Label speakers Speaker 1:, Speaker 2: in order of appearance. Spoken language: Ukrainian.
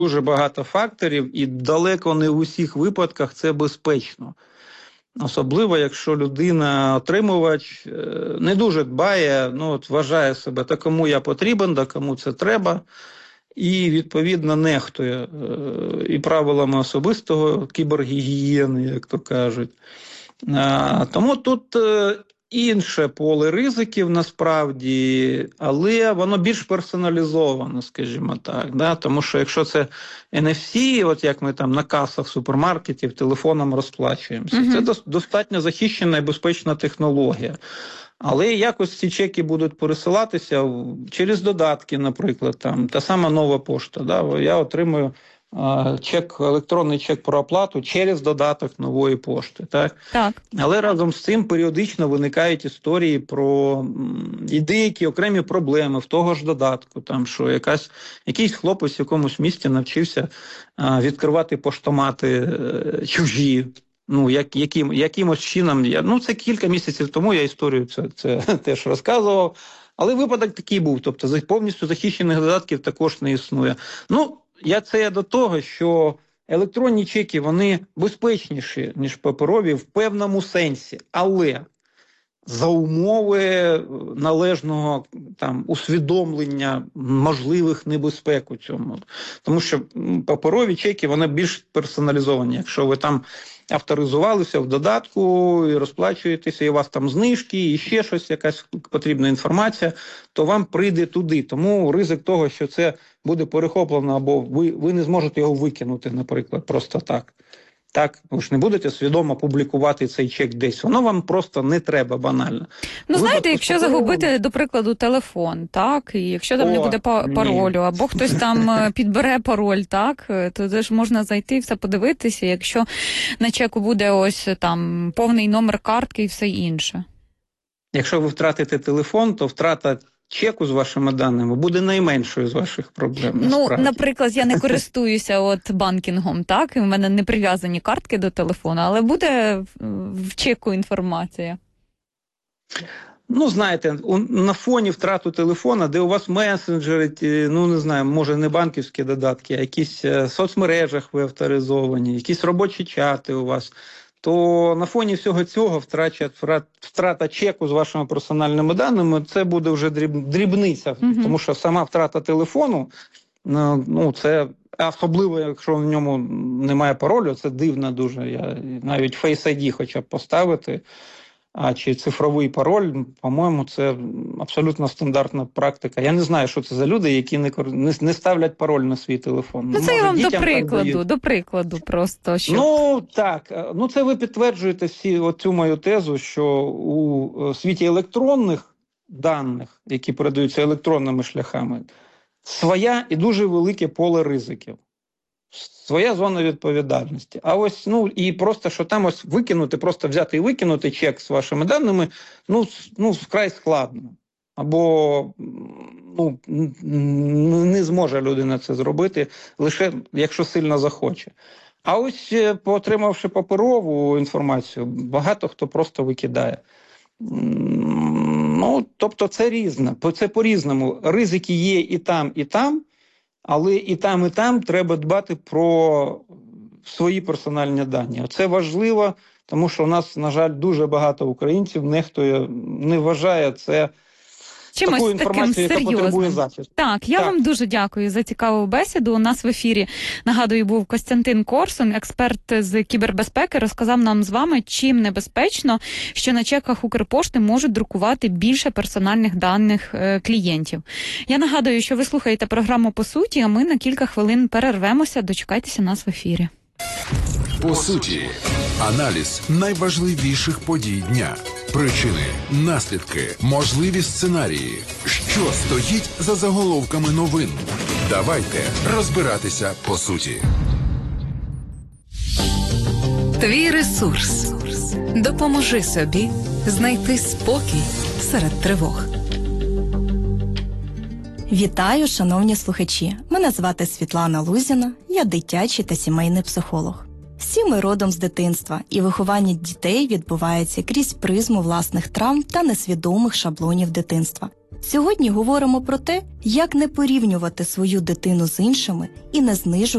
Speaker 1: дуже багато факторів, і далеко не в усіх випадках це безпечно. Особливо, якщо людина-отримувач не дуже дбає, вважає себе, та кому я потрібен, та кому це треба, і, відповідно, нехтує і правилами особистого кібергігієни, як то кажуть. Тому тут інше поле ризиків насправді, але воно більш персоналізовано, скажімо так. Да? Тому що якщо це NFC, от як ми там на касах супермаркетів телефоном розплачуємося, це достатньо захищена і безпечна технологія. Але якось ці чеки будуть пересилатися через додатки, наприклад, там та сама нова пошта. Да? Я отримую електронний чек про оплату через додаток нової пошти. Так? Але разом з цим періодично виникають історії про деякі окремі проблеми в того ж додатку, там, що якийсь хлопець в якомусь місті навчився відкривати поштомати чужі. Якимось чином, це кілька місяців тому, я історію це теж розказував, але випадок такий був, тобто повністю захищених додатків також не існує. Це до того, що електронні чеки, вони безпечніші, ніж паперові в певному сенсі, але за умови належного усвідомлення можливих небезпек у цьому. Тому що паперові чеки, вони більш персоналізовані. Якщо ви там авторизувалися в додатку і розплачуєтеся, і у вас там знижки, і ще щось, якась потрібна інформація, то вам прийде туди. Тому ризик того, що це буде перехоплено, або ви не зможете його викинути, наприклад, просто так. Так, ви ж не будете свідомо публікувати цей чек десь. Воно вам просто не треба банально.
Speaker 2: Знаєте, якщо загубити, до прикладу, телефон, так, і якщо там не буде паролю, або хтось там підбере пароль, так, то ж можна зайти і все подивитися, якщо на чеку буде ось там повний номер картки і все інше.
Speaker 1: Якщо ви втратите телефон, то втрата чеку з вашими даними буде найменшою з ваших проблем.
Speaker 2: Наприклад, я не користуюся банкінгом, так, і в мене не прив'язані картки до телефону, але буде в чеку інформація.
Speaker 1: Знаєте, на фоні втрату телефона, де у вас месенджери, не знаю, може не банківські додатки, а якісь соцмережах ви авторизовані, якісь робочі чати у вас, то на фоні всього цього втрата чеку з вашими персональними даними, це буде вже дрібниця. Тому що сама втрата телефону, це, особливо, якщо в ньому немає паролю, це дивно дуже. Я навіть Face ID хоча б поставити, чи цифровий пароль, по-моєму, це абсолютно стандартна практика. Я не знаю, що це за люди, які не ставлять пароль на свій телефон.
Speaker 2: Це я вам до прикладу просто.
Speaker 1: Це ви підтверджуєте цю мою тезу, що у світі електронних даних, які передаються електронними шляхами, своя і дуже велике поле ризиків. Своя зона відповідальності. А ось, і просто, що там ось викинути, просто взяти і викинути чек з вашими даними, вкрай складно. Або, не зможе людина це зробити, лише якщо сильно захоче. А ось, отримавши паперову інформацію, багато хто просто викидає. Тобто це різне, це по-різному. Ризики є і там, але і там треба дбати про свої персональні дані. Це важливо, тому що у нас, на жаль, дуже багато українців не вважає це
Speaker 2: чимось таким серйозним. Так, я вам дуже дякую за цікаву бесіду. У нас в ефірі, нагадую, був Костянтин Корсун, експерт з кібербезпеки, розказав нам з вами, чим небезпечно, що на чеках Укрпошти можуть друкувати більше персональних даних клієнтів. Я нагадую, що ви слухаєте програму «По суті», а ми на кілька хвилин перервемося. Дочекайтеся нас в ефірі.
Speaker 3: По суті, аналіз найважливіших подій дня. Причини, наслідки, можливі сценарії. Що стоїть за заголовками новин? Давайте розбиратися по суті.
Speaker 4: Твій ресурс. Допоможи собі знайти спокій серед тривог.
Speaker 5: Вітаю, шановні слухачі. Мене звати Світлана Лузіна, я дитячий та сімейний психолог. Всі ми родом з дитинства, і виховання дітей відбувається крізь призму власних травм та несвідомих шаблонів дитинства. Сьогодні говоримо про те, як не порівнювати свою дитину з іншими і не знижувати